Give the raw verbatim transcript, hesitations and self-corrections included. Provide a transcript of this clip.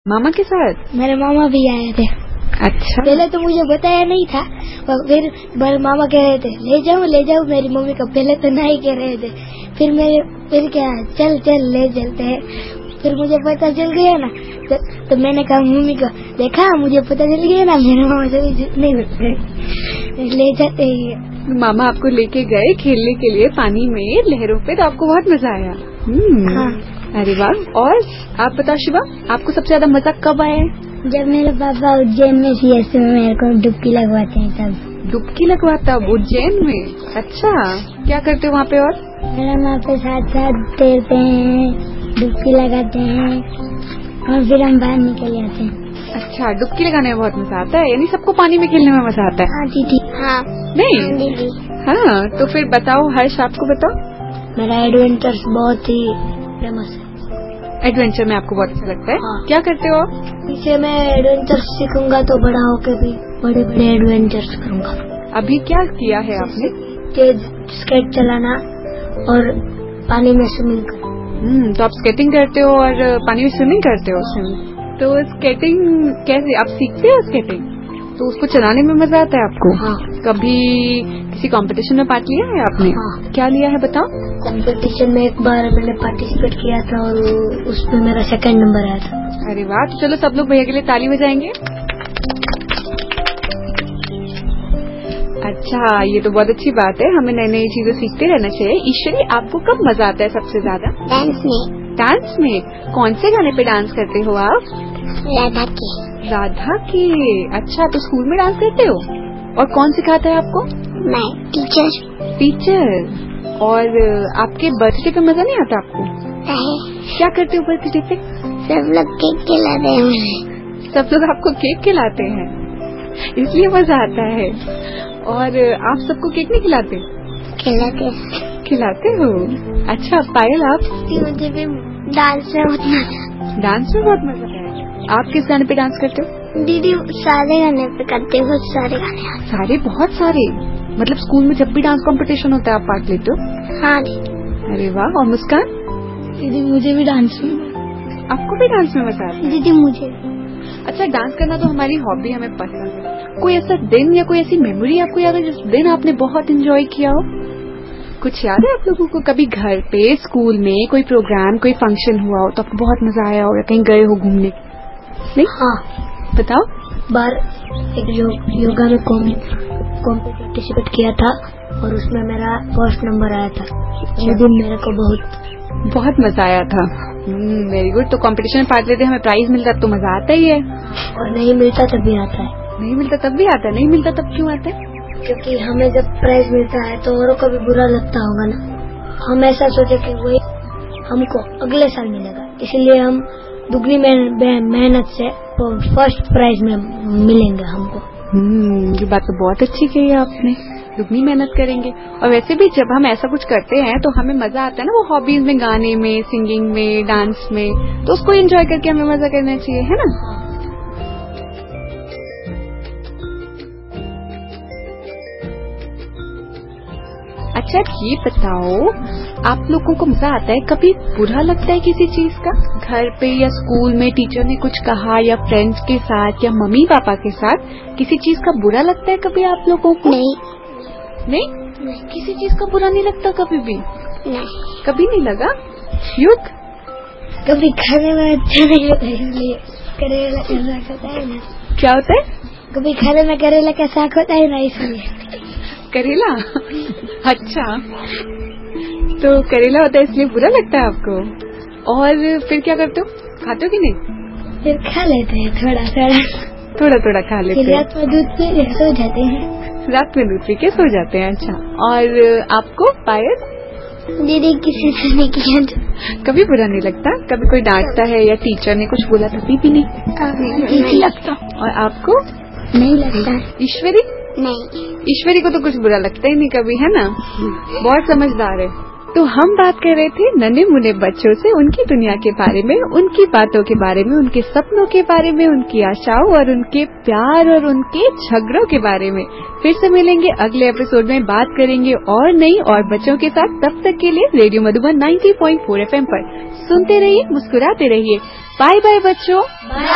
मामा के साथ? मेरे मामा भी आए थे। अच्छा। पहले तो मुझे बताया नहीं था, फिर मेरे मामा कह रहे थे ले जाओ ले जाओ मेरी मम्मी को, पहले तो नहीं कह रहे थे, फिर मेरे फिर क्या चल चल ले चलते हैं, फिर मुझे पता चल गया ना तो, तो मैंने कहा मम्मी को देखा मुझे पता चल गया ना, मेरे मामा से नहीं बचते ले जाते हैं। मामा आपको लेके गए खेलने के लिए पानी में लहरों पे, तो आपको बहुत मजा आया? हाँ। अरे वाह। और आप बताओ शिवा, आपको सबसे ज्यादा मजा कब आया? जब मेरे पापा उज्जैन में सीएससी में मेरे को डुबकी लगवाते हैं तब। डुबकी लगवाता उज्जैन में? अच्छा, क्या करते हो वहाँ पे? और मेरा वहाँ पे साथ साथ तैरते हैं, डुबकी लगाते हैं और फिर हम बाहर निकल जाते हैं। अच्छा, डुबकी लगाने में बहुत मजा आता है, यानी सबको पानी में खेलने में मजा आता है? हाँ दीदी। हाँ नहीं हाँ, दीदी। हाँ, तो फिर बताओ हर्ष, आपको बताओ। मेरा एडवेंचर्स बहुत ही फेमस है। एडवेंचर में आपको बहुत अच्छा लगता है? हाँ। क्या करते हो? पीछे मैं एडवेंचर्स सीखूंगा तो बड़ा होकर भी बड़े बड़े एडवेंचर्स करूंगा। अभी क्या किया है आपने? तेज स्केट चलाना और पानी में स्विमिंग करना। हम्म, तो आप स्केटिंग करते हो और पानी में स्विमिंग करते हो? हाँ। तो स्केटिंग कैसे आप सीखते हो स्केटिंग? तो उसको चलाने में मजा आता है आपको? हाँ। कभी किसी कंपटीशन में पार्ट लिया है आपने? हाँ। क्या लिया है बताओ? कंपटीशन में एक बार मैंने पार्टिसिपेट किया था और उसमें मेरा सेकंड नंबर आया था। अरे वाह, तो चलो सब लोग भैया के लिए ताली बजाएंगे। अच्छा, ये तो बहुत अच्छी बात है, हमें नई नई चीजें सीखते रहना चाहिए। ईश्वरी, आपको कब मजा आता है सबसे ज्यादा? डांस में। डांस में? कौन से गाने पे डांस करते हो आप? राधा के। राधा के? अच्छा, तो स्कूल में डांस करते हो? और कौन सिखाता है आपको? मैं, टीचर। टीचर। और आपके बर्थडे पे मजा नहीं आता आपको? नहीं। क्या करते हो बर्थडे पे? सब लोग केक खिलाते हैं। सब लोग आपको केक खिलाते हैं, इसलिए मजा आता है। और आप सबको केक नहीं खिलाते? खिलाते। खिलाते हो? अच्छा पायल, आप? मुझे भी डांस में बहुत मजा। डांस में बहुत मजा है। आप किस गाने पे डांस करते हो? दीदी सारे गाने पे करते हो, सारे गाने। सारे? बहुत सारे? मतलब स्कूल में जब भी डांस कंपटीशन होता है आप पार्ट लेते हो? हाँ दीदी। अरे वाह। और मुस्कान? दीदी मुझे भी डांस में। आपको भी डांस में मजा आता है? दीदी मुझे। अच्छा, डांस करना तो हमारी हॉबी, हमें पसंद है। कोई ऐसा दिन या कोई ऐसी मेमोरी आपको याद है जिस दिन आपने बहुत एंजॉय किया हो? कुछ याद है आप लोगों को? कभी घर पे, स्कूल में कोई प्रोग्राम, कोई फंक्शन हुआ हो तो आपको बहुत मजा आया हो, या कहीं गए हो घूमने? नहीं? हाँ बताओ। बार एक यो, योगा में पार्टिसिपेट किया था और उसमें मेरा फर्स्ट नंबर आया था। वो दिन मेरे को बहुत बहुत मजा आया था। Very good. तो कंपटीशन में पार्ट लेते हमें प्राइज मिलता तो मजा आता ही है, और नहीं मिलता तब भी आता है। नहीं मिलता तब भी आता है? नहीं मिलता तब क्यों आता है? क्योंकि हमें जब प्राइज मिलता है तो औरों को भी बुरा लगता होगा ना, हम ऐसा सोचे कि वही हमको अगले साल मिलेगा, इसलिए हम दुगनी मेहनत से फर्स्ट प्राइज में मिलेंगे हमको। हम्म, ये बात तो बहुत अच्छी कही आपने, दुगनी मेहनत करेंगे। और वैसे भी जब हम ऐसा कुछ करते हैं तो हमें मजा आता है ना, वो हॉबीज में, गाने में, सिंगिंग में, डांस में, तो उसको एंजॉय करके हमें मजा करना चाहिए, है ना? अच्छा ये बताओ, आप लोगों को मजा आता है, कभी बुरा लगता है किसी चीज का? घर पे या स्कूल में टीचर ने कुछ कहा, या फ्रेंड्स के साथ, या मम्मी पापा के साथ किसी चीज का बुरा लगता है कभी आप लोगों को? नहीं। नहीं? नहीं। किसी चीज का बुरा नहीं लगता कभी भी? नहीं। कभी नहीं लगा? युग? कभी खाने में अच्छा नहीं लगता, इसलिए करेला का साग होता है ना। क्या होता है? कभी खाने में करेला का साग होता है ना, इसलिए। करेला? अच्छा, तो करेला होता है इसलिए बुरा लगता है आपको? और फिर क्या करते हो, खाते हो कि नहीं? फिर खा लेते हैं थोड़ा थोड़ा थोड़ा थोड़ा खा लेते हैं। रात में दूध पी के सो जाते हैं। रात में दूध पी के सो जाते हैं। अच्छा, और आपको पायल? दीदी किसी से नहीं किया तो कभी बुरा नहीं लगता? कभी कोई डांटता है या टीचर ने कुछ बोला तभी भी नहीं? नहीं, नहीं लगता। और आपको? नहीं लगता। ईश्वरी? नहीं। ईश्वरी को तो कुछ बुरा लगता ही नहीं कभी, है ना? बहुत समझदार है। तो हम बात कर रहे थे नन्हे मुन्ने बच्चों से, उनकी दुनिया के बारे में, उनकी बातों के बारे में, उनके सपनों के बारे में, उनकी आशाओं और उनके प्यार और उनके झगड़ों के बारे में। फिर से मिलेंगे अगले एपिसोड में, बात करेंगे और नई और बच्चों के साथ। तब तक के लिए radio Madhuban ninety point four F M पर सुनते रहिए, मुस्कुराते रहिए। बाय बाय बच्चों।